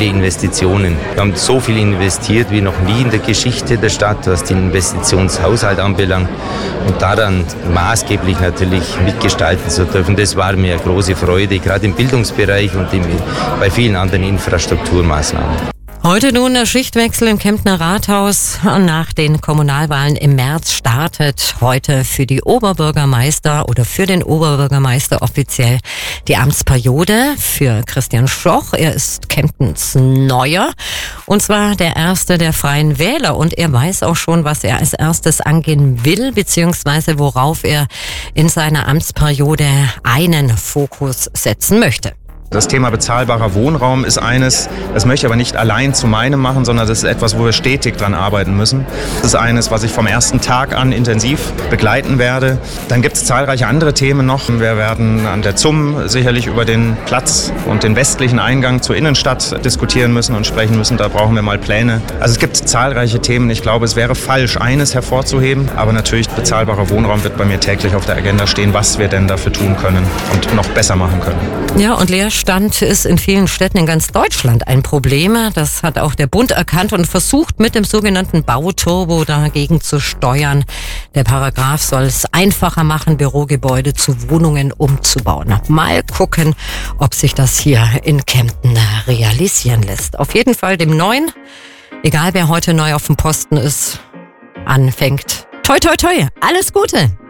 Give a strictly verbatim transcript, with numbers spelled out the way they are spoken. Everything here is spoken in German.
viele Investitionen. Wir haben so viel investiert wie noch nie in der Geschichte der Stadt, was den Investitionshaushalt anbelangt. Und daran maßgeblich natürlich mitgestalten zu dürfen, das war mir eine große Freude, gerade im Bildungsbereich und im, bei vielen anderen Infrastrukturmaßnahmen. Heute nun der Schichtwechsel im Kemptner Rathaus. Nach den Kommunalwahlen im März startet heute für die Oberbürgermeister oder für den Oberbürgermeister offiziell die Amtsperiode für Christian Schoch. Er ist Kemptens Neuer und zwar der Erste der Freien Wähler und er weiß auch schon, was er als erstes angehen will, beziehungsweise worauf er in seiner Amtsperiode einen Fokus setzen möchte. Das Thema bezahlbarer Wohnraum ist eines, das möchte ich aber nicht allein zu meinem machen, sondern das ist etwas, wo wir stetig dran arbeiten müssen. Das ist eines, was ich vom ersten Tag an intensiv begleiten werde. Dann gibt es zahlreiche andere Themen noch. Wir werden an der Z U M sicherlich über den Platz und den westlichen Eingang zur Innenstadt diskutieren müssen und sprechen müssen. Da brauchen wir mal Pläne. Also es gibt zahlreiche Themen. Ich glaube, es wäre falsch, eines hervorzuheben. Aber natürlich, bezahlbarer Wohnraum wird bei mir täglich auf der Agenda stehen, was wir denn dafür tun können und noch besser machen können. Ja, und Leerstand ist in vielen Städten in ganz Deutschland ein Problem. Das hat auch der Bund erkannt und versucht mit dem sogenannten Bauturbo dagegen zu steuern. Der Paragraph soll es einfacher machen, Bürogebäude zu Wohnungen umzubauen. Mal gucken, ob sich das hier in Kempten realisieren lässt. Auf jeden Fall dem Neuen, egal wer heute neu auf dem Posten ist, anfängt. Toi, toi, toi, alles Gute!